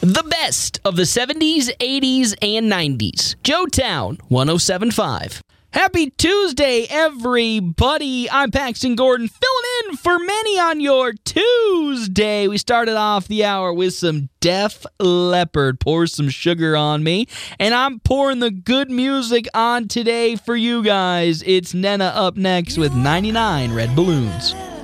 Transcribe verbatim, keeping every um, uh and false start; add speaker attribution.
Speaker 1: The best of the seventies, eighties, and nineties. Joetown one oh seven point five. Happy Tuesday, everybody. I'm Paxton Gordon, filling in for Manny on your Tuesday. We started off the hour with some Def Leppard, Pour Some Sugar on Me, and I'm pouring the good music on today for you guys. It's Nena up next with ninety-nine Red Balloons.